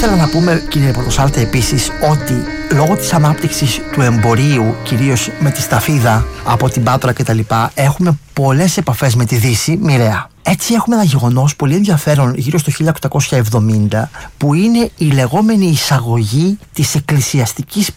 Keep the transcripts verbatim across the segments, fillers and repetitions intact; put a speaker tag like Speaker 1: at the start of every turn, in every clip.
Speaker 1: ήθελα να πούμε, κύριε Πρωτοσάλτε, επίσης ότι λόγω της ανάπτυξης του εμπορίου, κυρίως με τη σταφίδα από την Πάτρα κτλ., έχουμε πολλές επαφές με τη Δύση, μοιραία. Έτσι έχουμε ένα γεγονός πολύ ενδιαφέρον γύρω στο χίλια οκτακόσια εβδομήντα, που είναι η λεγόμενη εισαγωγή της εκκλησιαστικής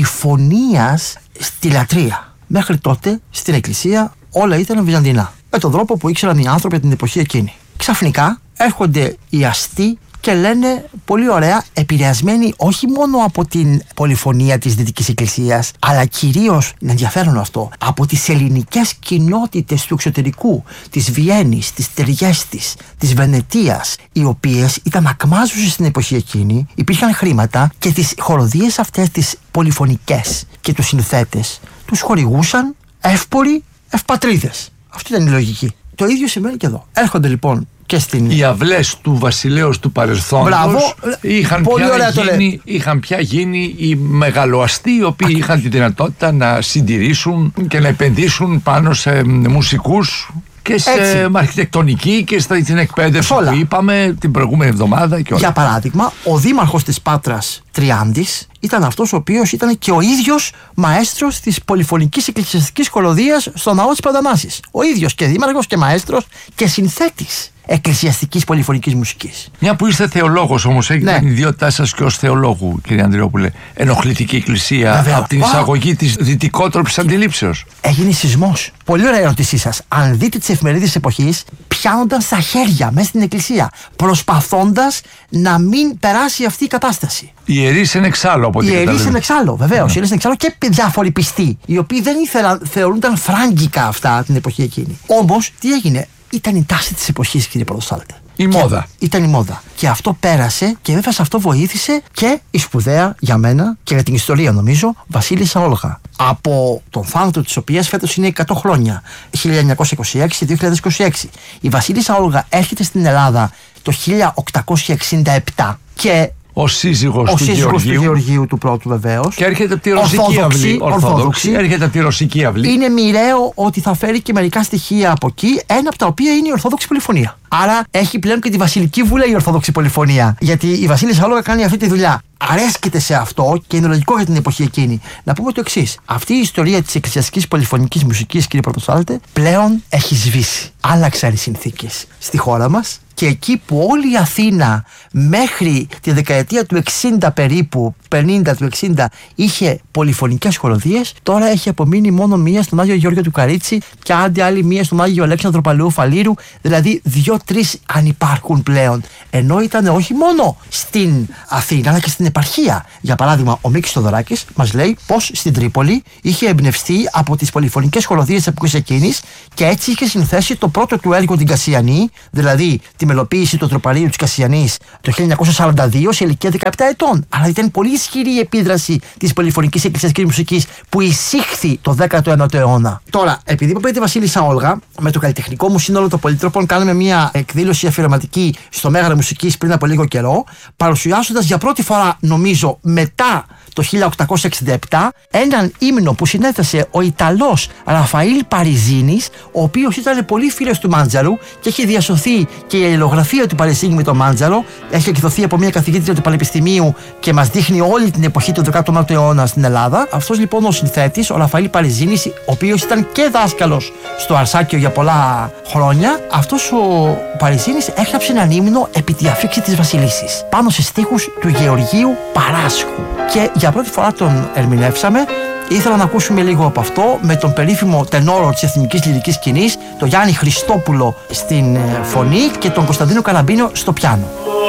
Speaker 1: πολυφωνίας στη λατρεία. Μέχρι τότε στην εκκλησία όλα ήταν βυζαντινά, με τον τρόπο που ήξεραν οι άνθρωποι την εποχή εκείνη. Ξαφνικά έρχονται οι αστεί και λένε πολύ ωραία, επηρεασμένοι όχι μόνο από την πολυφωνία της Δυτικής Εκκλησίας, αλλά κυρίως, είναι ενδιαφέρον αυτό, από τις ελληνικές κοινότητες του εξωτερικού, της Βιέννης, της Τριέστης, της Βενετίας, οι οποίες ήταν ακμάζουσες στην εποχή εκείνη, υπήρχαν χρήματα και τις χοροδίες αυτές τις πολυφωνικές και τους συνθέτες τους χορηγούσαν εύποροι ευπατρίδες. Αυτή ήταν η λογική. Το ίδιο σημαίνει και εδώ. Έρχονται λοιπόν και στην...
Speaker 2: Οι αυλές του βασιλέως του παρελθόντος.
Speaker 1: Μπράβο,
Speaker 2: είχαν, πια γίνει, είχαν πια γίνει οι μεγαλοαστοί, οι οποίοι Ακ... είχαν τη δυνατότητα να συντηρήσουν και να επενδύσουν πάνω σε μουσικούς και σε Έτσι. αρχιτεκτονική και στην εκπαίδευση που είπαμε την προηγούμενη εβδομάδα και όλα.
Speaker 1: Για παράδειγμα, ο δήμαρχος της Πάτρας, Τριάντης, ήταν αυτός ο οποίος ήταν και ο ίδιος μαέστρος της πολυφωνικής εκκλησιαστικής χοροδίας στο ναό της Παντανάσης. Ο ίδιος και δήμαρχος και μαέστρος και συνθέτης εκκλησιαστικής πολυφωνικής μουσικής.
Speaker 2: Μια που είστε θεολόγος όμως, έχετε ναι. την ιδιότητά σας και ως θεολόγου, κύριε Ανδριόπουλε, ενοχλητική εκκλησία Βέβαια. από την εισαγωγή wow. της δυτικότροπης αντιλήψεως.
Speaker 1: Έγινε σεισμός. Πολύ ωραία ερώτησή σας. Αν δείτε τις εφημερίδες της εποχής, πιάνονταν στα χέρια μέσα στην εκκλησία, προσπαθώντας να μην περάσει αυτή η κατάσταση.
Speaker 2: Οι ιερείς είναι εξάλλου από ό,τι
Speaker 1: καταλαβαίνω. Οι ιερείς είναι εξάλλου, βεβαίως. Οι ιερείς είναι εξάλλου και διάφοροι πιστοί, οι οποίοι δεν ήθελαν, θεωρούνταν φράγκικα αυτά την εποχή εκείνη. Όμως, τι έγινε? Ήταν η τάση της εποχής, κύριε Πρωτοσάλτε.
Speaker 2: Η μόδα.
Speaker 1: Ήταν η μόδα. Και αυτό πέρασε και βέβαια σε αυτό βοήθησε και η σπουδαία για μένα και για την ιστορία νομίζω Βασίλισσα Όλγα. Από τον θάνατο της οποίας φέτος είναι εκατό χρόνια, χίλια εννιακόσια είκοσι έξι με δύο χιλιάδες είκοσι έξι. Η Βασίλισσα Όλγα έρχεται στην Ελλάδα το χίλια οκτακόσια εξήντα επτά και
Speaker 2: ο σύζυγος,
Speaker 1: ο
Speaker 2: του,
Speaker 1: σύζυγος
Speaker 2: Γεωργίου.
Speaker 1: του Γεωργίου του πρώτου βεβαίως.
Speaker 2: Και έρχεται από τη Ρωσική Αυλή. Ορθόδοξη. Έρχεται από τη Ρωσική Αυλή.
Speaker 1: Είναι μοιραίο ότι θα φέρει και μερικά στοιχεία από εκεί, ένα από τα οποία είναι η Ορθόδοξη Πολυφωνία. Άρα έχει πλέον και τη Βασιλική Βούλα η Ορθόδοξη Πολυφωνία. Γιατί η Βασίλισσα Όλγα κάνει αυτή τη δουλειά. Αρέσκεται σε αυτό και είναι λογικό για την εποχή εκείνη. Να πούμε το εξής. Αυτή η ιστορία της εκκλησιαστικής πολυφωνικής μουσικής, κύριε Πρωτοσάλτε, πλέον έχει σβήσει. Άλλαξαν οι συνθήκες στη χώρα μας. Και εκεί που όλη η Αθήνα μέχρι τη δεκαετία του εξήντα περίπου, πενήντα του εξήντα, είχε πολυφωνικές χοροδίες, τώρα έχει απομείνει μόνο μία στον Άγιο Γεώργιο του Καρίτσι και άντε άλλη μία στον Άγιο Αλέξανδρο Παλαιού Φαλήρου, δηλαδή δύο-τρεις αν υπάρχουν πλέον. Ενώ ήταν όχι μόνο στην Αθήνα αλλά και στην επαρχία. Για παράδειγμα, ο Μίκης Θοδωράκης μας λέει πως στην Τρίπολη είχε εμπνευστεί από τις πολυφωνικές χοροδίες της εποχής εκείνης και έτσι είχε συνθέσει το πρώτο του έργο, την Κασιανή, δηλαδή τη μελοποίηση του τροπαρίου της Κασιανής το χίλια εννιακόσια σαράντα δύο σε ηλικία δεκαεπτά ετών. Αλλά ήταν πολύ ισχυρή η επίδραση της πολυφωνικής εκκλησιαστικής μουσικής που εισήχθη το δέκατο ένατο αιώνα. Τώρα, επειδή είπαμε τη Βασίλισσα Όλγα, με το καλλιτεχνικό μου σύνολο των Πολυτρόπων κάναμε μια εκδήλωση αφιερωματική στο Μέγαρο Μουσικής πριν από λίγο καιρό, παρουσιάζοντας για πρώτη φορά, νομίζω, μετά το χίλια οκτακόσια εξήντα επτά, έναν ύμνο που συνέθεσε ο Ιταλός Ραφαήλ Παριζίνης, ο οποίος ήταν πολύ φίλος του Μάντζαρου και έχει διασωθεί και η αλληλογραφία του Παριζίνη με τον Μάντζαρο. Έχει εκδοθεί από μια καθηγήτρια του Πανεπιστημίου και μας δείχνει όλη την εποχή του δέκατου ένατου αιώνα στην Ελλάδα. Αυτός λοιπόν ο συνθέτης, ο Ραφαήλ Παριζίνης, ο οποίος ήταν και δάσκαλος στο Αρσάκιο για πολλά χρόνια, αυτός ο Παριζίνης έγραψε έναν ύμνο επί τη αφίξη της Βασιλίσσης, πάνω σε στίχους του Γεωργίου Παράσχου. Και για πρώτη φορά τον ερμηνεύσαμε. Ήθελα να ακούσουμε λίγο από αυτό με τον περίφημο τενόρο της εθνικής λυρικής σκηνής, τον Γιάννη Χριστόπουλο στην φωνή και τον Κωνσταντίνο Καραμπίνο στο πιάνο.